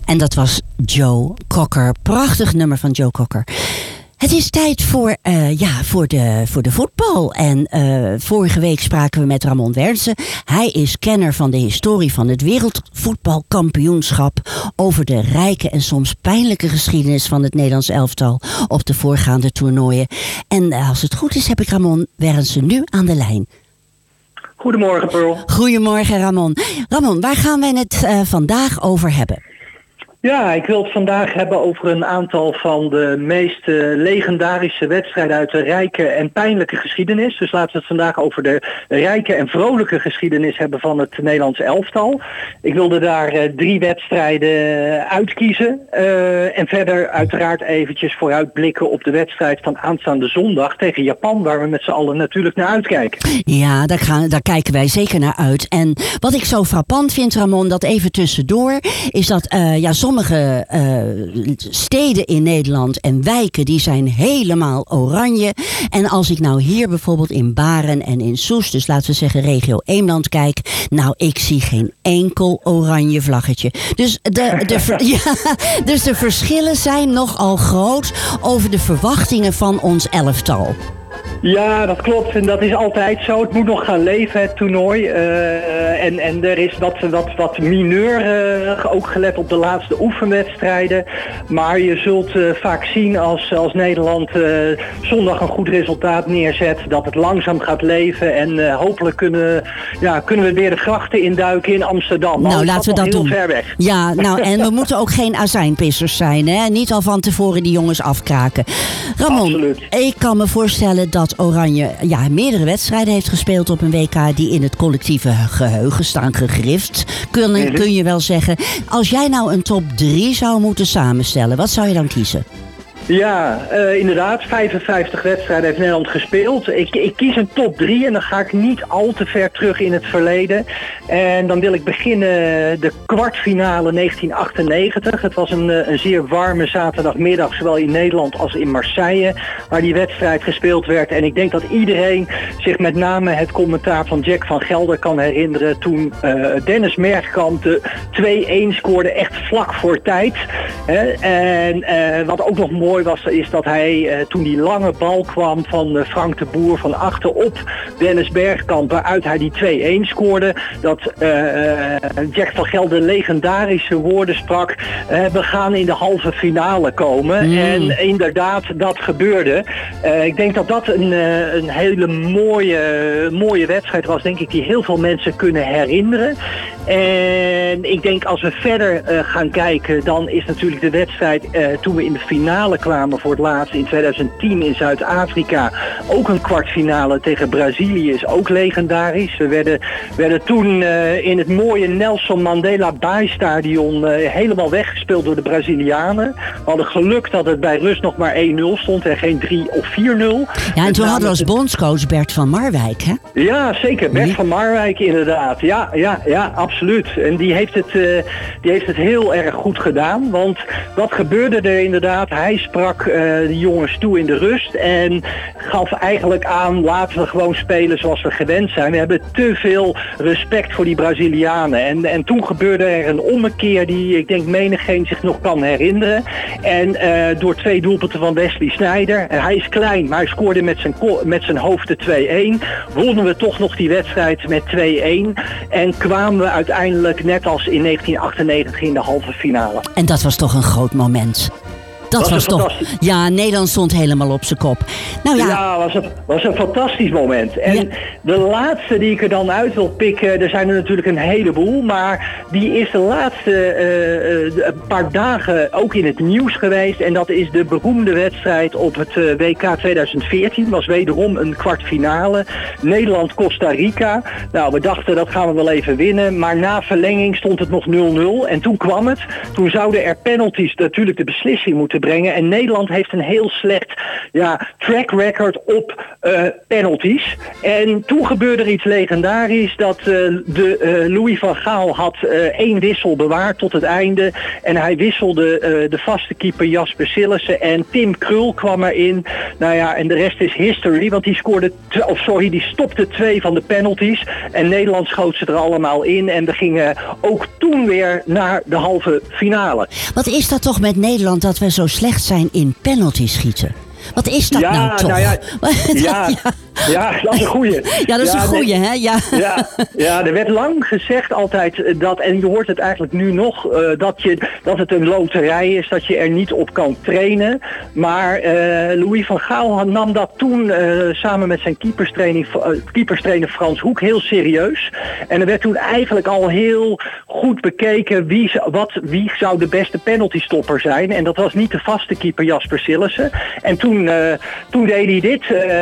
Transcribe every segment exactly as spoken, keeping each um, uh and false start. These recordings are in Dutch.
En dat was Joe Cocker. Prachtig nummer van Joe Cocker. Het is tijd voor, uh, ja, voor, de, voor de voetbal. En uh, vorige week spraken we met Ramon Wernsen. Hij is kenner van de historie van het wereldvoetbalkampioenschap. Over de rijke en soms pijnlijke geschiedenis van het Nederlands elftal op de voorgaande toernooien. En uh, als het goed is heb ik Ramon Wernsen nu aan de lijn. Goedemorgen, Pearl. Goedemorgen, Ramon. Ramon, waar gaan wij het uh, vandaag over hebben? Ja, ik wil het vandaag hebben over een aantal van de meest uh, legendarische wedstrijden uit de rijke en pijnlijke geschiedenis. Dus laten we het vandaag over de rijke en vrolijke geschiedenis hebben van het Nederlands elftal. Ik wilde daar uh, drie wedstrijden uitkiezen. Uh, en verder uiteraard eventjes vooruitblikken op de wedstrijd van aanstaande zondag tegen Japan, waar we met z'n allen natuurlijk naar uitkijken. Ja, daar, gaan, daar kijken wij zeker naar uit. En wat ik zo frappant vind, Ramon, dat even tussendoor, is dat uh, ja, sommige uh, steden in Nederland en wijken die zijn helemaal oranje. En als ik nou hier bijvoorbeeld in Baren en in Soest, dus laten we zeggen regio Eemland kijk, nou ik zie geen enkel oranje vlaggetje. Dus de, de, ver, ja, dus de verschillen zijn nogal groot over de verwachtingen van ons elftal. Ja, dat klopt. En dat is altijd zo. Het moet nog gaan leven, het toernooi. Uh, en, en er is wat, wat, wat mineur uh, ook gelet op de laatste oefenwedstrijden. Maar je zult uh, vaak zien als, als Nederland uh, zondag een goed resultaat neerzet, dat het langzaam gaat leven. En uh, hopelijk kunnen, ja, kunnen we weer de grachten induiken in Amsterdam. Nou, laten we dat doen. Ver weg. Ja, nou, en we moeten ook geen azijnpissers zijn, hè? Niet al van tevoren die jongens afkraken. Ramon, absoluut. Ik kan me voorstellen dat Oranje ja, meerdere wedstrijden heeft gespeeld op een W K die in het collectieve geheugen staan gegrift. Kun, mm-hmm. kun je wel zeggen. Als jij nou een top drie zou moeten samenstellen, wat zou je dan kiezen? Ja, uh, inderdaad. vijfenvijftig wedstrijden heeft Nederland gespeeld. Ik, ik kies een top drie en dan ga ik niet al te ver terug in het verleden. En dan wil ik beginnen de kwartfinale negentien achtennegentig. Het was een, een zeer warme zaterdagmiddag, zowel in Nederland als in Marseille, waar die wedstrijd gespeeld werd. En ik denk dat iedereen zich met name het commentaar van Jack van Gelder kan herinneren toen uh, Dennis Bergkamp de twee-een scoorde echt vlak voor tijd. Hè? En uh, wat ook nog mooi was, is dat hij uh, toen die lange bal kwam van uh, Frank de Boer van achterop Dennis Bergkamp, waaruit hij die twee-een scoorde, dat uh, Jack van Gelder legendarische woorden sprak. Uh, we gaan in de halve finale komen. Mm. En inderdaad, dat gebeurde. Uh, ik denk dat dat een, uh, een hele mooie, mooie wedstrijd was, denk ik, die heel veel mensen kunnen herinneren. En ik denk als we verder uh, gaan kijken, dan is natuurlijk de wedstrijd uh, toen we in de finale kwamen voor het laatst in tweeduizend tien in Zuid-Afrika. Ook een kwartfinale tegen Brazilië is ook legendarisch. We werden, werden toen uh, in het mooie Nelson Mandela Bay Stadion uh, helemaal weggespeeld door de Brazilianen. We hadden geluk dat het bij rust nog maar één nul stond en geen drie of vier nul. Ja, en toen hadden we als bondscoach Bert van Marwijk, hè? Ja, zeker. Bert van Marwijk inderdaad. Ja, ja, ja, absoluut. En die heeft het, uh, die heeft het heel erg goed gedaan. Want wat gebeurde er inderdaad? Hij sprak uh, de jongens toe in de rust en gaf eigenlijk aan, laten we gewoon spelen zoals we gewend zijn. We hebben te veel respect voor die Brazilianen. En, en toen gebeurde er een ommekeer die ik denk menigeen zich nog kan herinneren. En uh, door twee doelpunten van Wesley Sneijder. En hij is klein, maar hij scoorde met zijn, met zijn hoofd de twee-een. Wonnen we toch nog die wedstrijd met twee-een. En kwamen we uiteindelijk net als in negentien achtennegentig in de halve finale. En dat was toch een groot moment. Dat was, was toch... Ja, Nederland stond helemaal op zijn kop. Nou ja, ja was, een, was een fantastisch moment. En ja. De laatste die ik er dan uit wil pikken, er zijn er natuurlijk een heleboel, maar die is de laatste uh, uh, een paar dagen ook in het nieuws geweest. En dat is de beroemde wedstrijd op het uh, W K tweeduizend veertien. Was wederom een kwartfinale. Nederland-Costa Rica. Nou, we dachten dat gaan we wel even winnen. Maar na verlenging stond het nog nul nul. En toen kwam het. Toen zouden er penalties natuurlijk de beslissing moeten te brengen. En Nederland heeft een heel slecht ja, track record op uh, penalties. En toen gebeurde er iets legendarisch dat uh, de, uh, Louis van Gaal had uh, één wissel bewaard tot het einde. En hij wisselde uh, de vaste keeper Jasper Sillissen en Tim Krul kwam erin. Nou ja, en de rest is history, want die scoorde, t- of sorry, die stopte twee van de penalties. En Nederland schoot ze er allemaal in. En we gingen ook toen weer naar de halve finale. Wat is dat toch met Nederland dat we zo slecht zijn in penalty schieten? Wat is dat ja, nou toch? Nou ja, ja, ja. ja, dat is een goeie. Ja, dat is ja, een goeie, nee, hè? Ja. Ja, ja, er werd lang gezegd altijd dat, en je hoort het eigenlijk nu nog, uh, dat, je, dat het een loterij is, dat je er niet op kan trainen. Maar uh, Louis van Gaal nam dat toen uh, samen met zijn keeperstrainer, uh, keeperstrainer Frans Hoek heel serieus. En er werd toen eigenlijk al heel goed bekeken wie, wat, wie zou de beste penaltystopper zijn. En dat was niet de vaste keeper Jasper Sillissen. En toen, uh, toen deed hij dit,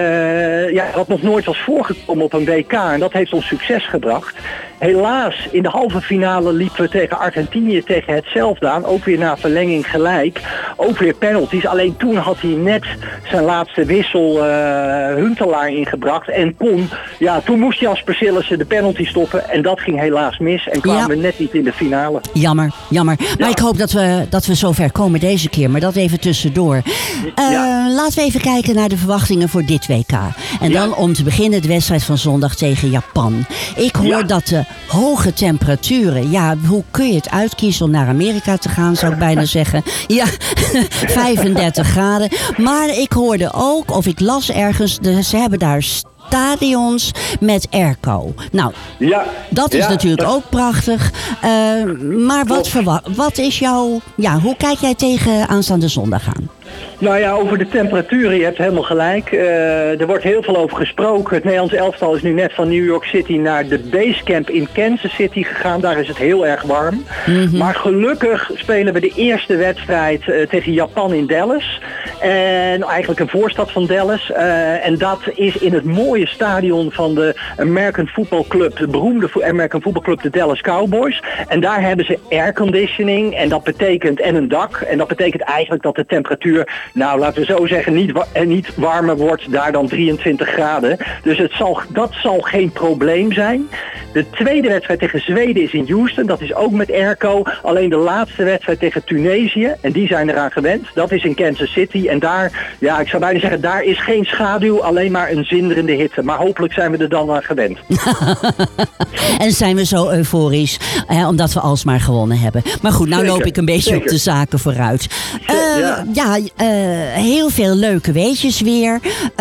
uh, ja, wat nog nooit was voorgekomen op een W K. En dat heeft ons succes gebracht. Helaas, in de halve finale liepen we tegen Argentinië tegen hetzelfde aan. Ook weer na verlenging gelijk. Ook weer penalties. Alleen toen had hij net zijn laatste wissel uh, Huntelaar ingebracht. En kon, ja, toen moest Jasper Sillissen de penalty stoppen. En dat ging helaas mis. En kwamen ja. we net niet in de finale. Jammer, jammer. Maar ja. ik hoop dat we, dat we zover komen deze keer. Maar dat even tussendoor. Uh, ja. Laten we even kijken naar de verwachtingen voor dit W K. En dan ja. om te beginnen de wedstrijd van zondag tegen Japan. Ik hoor ja. dat de hoge temperaturen, ja, hoe kun je het uitkiezen om naar Amerika te gaan, zou ik bijna zeggen. Ja, vijfendertig graden. Maar ik hoorde ook, of ik las ergens, de, ze hebben daar stadions met airco. Nou, ja, dat is ja, natuurlijk dat... ook prachtig. Uh, maar wat, verwa- wat is jouw, ja, hoe kijk jij tegen aanstaande zondag aan? Nou ja, over de temperaturen, je hebt helemaal gelijk. Uh, er wordt heel veel over gesproken. Het Nederlands elftal is nu net van New York City naar de basecamp in Kansas City gegaan. Daar is het heel erg warm. Mm-hmm. Maar gelukkig spelen we de eerste wedstrijd uh, tegen Japan in Dallas. En eigenlijk een voorstad van Dallas. Uh, en dat is in het mooie stadion van de American Football Club, de beroemde American Football Club, de Dallas Cowboys. En daar hebben ze airconditioning en dat betekent, en een dak. En dat betekent eigenlijk dat de temperatuur, nou laten we zo zeggen, niet, wa- niet warmer wordt daar dan drieëntwintig graden. Dus het zal, dat zal geen probleem zijn. De tweede wedstrijd tegen Zweden is in Houston. Dat is ook met airco. Alleen de laatste wedstrijd tegen Tunesië, en die zijn eraan gewend, dat is in Kansas City. En daar, ja, ik zou bijna zeggen, daar is geen schaduw, alleen maar een zinderende hitte. Maar hopelijk zijn we er dan aan gewend. En zijn we zo euforisch, eh, omdat we alsmaar gewonnen hebben. Maar goed, nou Zeker. loop ik een beetje Zeker. op de zaken vooruit. Uh, ja, ja uh, heel veel leuke weetjes weer.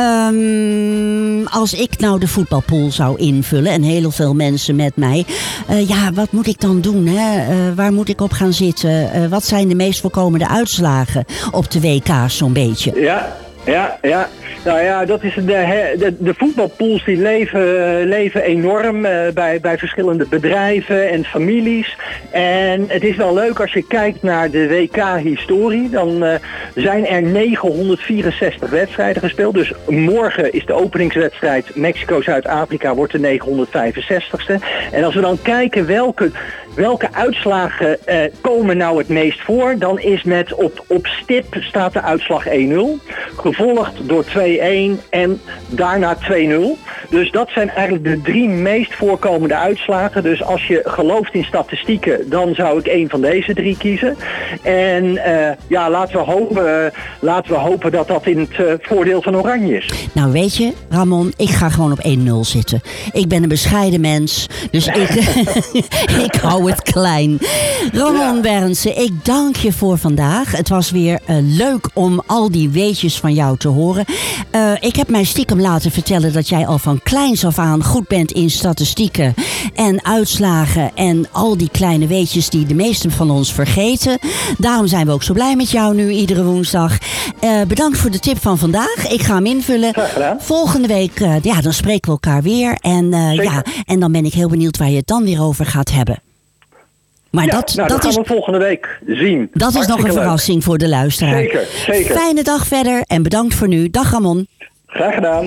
Um, als ik nou de voetbalpool zou invullen en heel veel mensen met mij. Uh, ja, wat moet ik dan doen? Hè? Uh, waar moet ik op gaan zitten? Uh, wat zijn de meest voorkomende uitslagen op de W K's zo'n beetje? Ja, ja, ja. Nou ja, dat is de, de, de voetbalpools die leven, leven enorm uh, bij, bij verschillende bedrijven en families. En het is wel leuk als je kijkt naar de W K-historie. Dan uh, zijn er negenhonderdvierenzestig wedstrijden gespeeld. Dus morgen is de openingswedstrijd Mexico-Zuid-Afrika, wordt de negenhonderdvijfenzestigste. En als we dan kijken welke... Welke uitslagen uh, komen nou het meest voor? Dan is met op, op stip staat de uitslag één nul. Gevolgd door twee-een en daarna twee nul. Dus dat zijn eigenlijk de drie meest voorkomende uitslagen. Dus als je gelooft in statistieken, dan zou ik één van deze drie kiezen. En uh, ja, laten we, hopen, uh, laten we hopen dat dat in het uh, voordeel van Oranje is. Nou weet je, Ramon, ik ga gewoon op één nul zitten. Ik ben een bescheiden mens, dus ik, ik hou het klein. Ramon ja. Bernsen, ik dank je voor vandaag. Het was weer uh, leuk om al die weetjes van jou te horen. Uh, ik heb mij stiekem laten vertellen dat jij al van kleins af aan goed bent in statistieken en uitslagen en al die kleine weetjes die de meesten van ons vergeten. Daarom zijn we ook zo blij met jou nu iedere woensdag. Uh, bedankt voor de tip van vandaag. Ik ga hem invullen. Volgende week, uh, ja, dan spreken we elkaar weer. En, uh, ja, en dan ben ik heel benieuwd waar je het dan weer over gaat hebben. Maar ja, dat, nou, dat, dat is, gaan we volgende week zien. Dat is nog een leuk. verrassing voor de luisteraar. Zeker, zeker. Fijne dag verder en bedankt voor nu. Dag Ramon. Graag gedaan.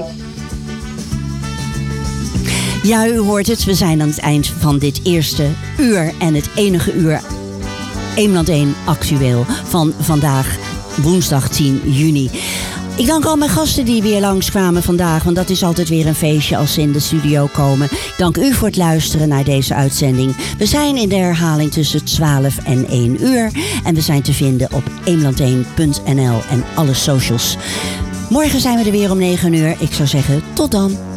Ja, u hoort het. We zijn aan het eind van dit eerste uur. En het enige uur één één actueel van vandaag. woensdag tien juni. Ik dank al mijn gasten die weer langskwamen vandaag, want dat is altijd weer een feestje als ze in de studio komen. Ik dank u voor het luisteren naar deze uitzending. We zijn in de herhaling tussen twaalf en één uur. En we zijn te vinden op eemland één punt n l en alle socials. Morgen zijn we er weer om negen uur. Ik zou zeggen, tot dan.